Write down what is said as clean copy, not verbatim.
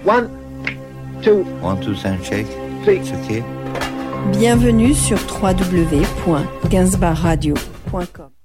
One, two, sound shake. three. It's okay. Bienvenue sur www.gainsbourgradio.com.